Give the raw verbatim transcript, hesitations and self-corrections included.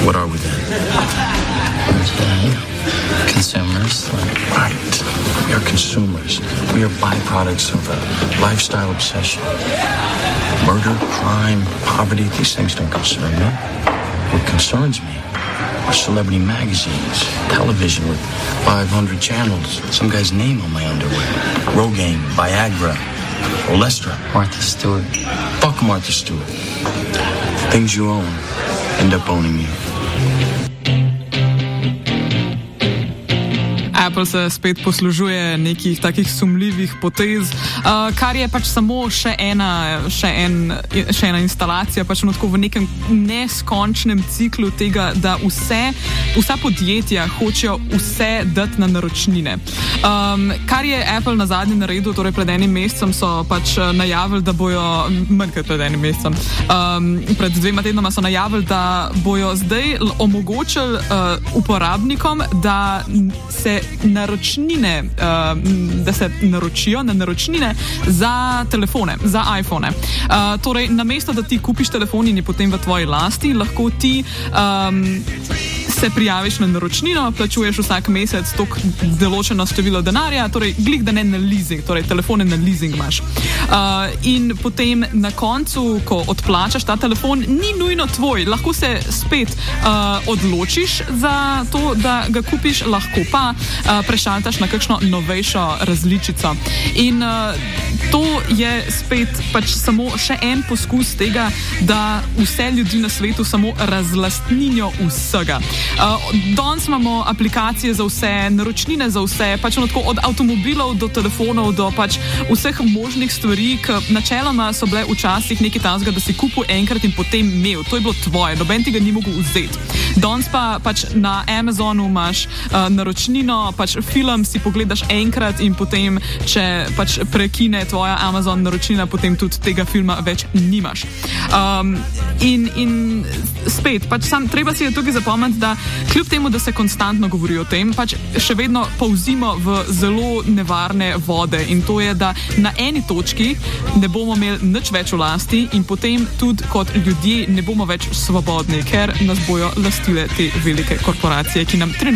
What are we then? Consumers. Right. We are consumers. We are byproducts of a lifestyle obsession. Murder, crime, poverty, these things don't concern me. What concerns me are celebrity magazines, television with five hundred channels, some guy's name on my underwear, Rogaine, Viagra, Olestra. Martha Stewart. Fuck Martha Stewart. Things you own end up owning you. Apple se spet poslužuje nekih takih sumljivih potez, uh, kar je pač samo še ena, še en, še ena instalacija, pač v nekem neskončnem ciklu tega, da vse, vsa podjetja hočejo vse dati na naročnine. Um, kar je Apple na zadnji naredil, torej pred enim mesecem so pač najavili, da bojo, manj kot pred enim mesecem, um, pred dvema tednoma so najavili, da bojo zdaj omogočili uh, uporabnikom, da se naročnine, uh, da se naročijo na naročnine za telefone, za iPhone. Uh, torej, namesto da ti kupiš telefon in je potem v tvoji lasti, lahko ti um, se prijaviš na naročnino, plačuješ vsak mesec tok določeno število denarja, torej glik da ne na leasing, torej telefone na leasing imaš. Uh, in potem na koncu, ko odplačaš ta telefon, ni nujno tvoj, lahko se spet uh, odločiš za to, da ga kupiš, lahko pa uh, prešaltaš na kakšno novejšo različico. In uh, to je spet pač samo še en poskus tega, da vse ljudi na svetu samo razlastninjo vsega. Uh, danes imamo aplikacije za vse, naročnine za vse, pač tako od avtomobilov do telefonov, do pač vseh možnih stvari, ki načeloma so bile včasih nekaj takega, da si kupil enkrat in potem imel. To je bilo tvoje, noben ti ga ni mogel vzeti. Danes pa pač na Amazonu imaš uh, naročnino, pač film si pogledaš enkrat in potem, če pač prekine tvoja Amazon naročnina, potem tudi tega filma več nimaš. Um, in, in spet, pač sam treba si je tukaj zapomniti, da kljub temu, da se konstantno govori o tem, pač še vedno povzimo v zelo nevarne vode in to je, da na eni točki ne bomo imeli nič več v lasti in potem tudi kot ljudje ne bomo več svobodni, ker nas bojo lastile te velike korporacije, ki nam trenutno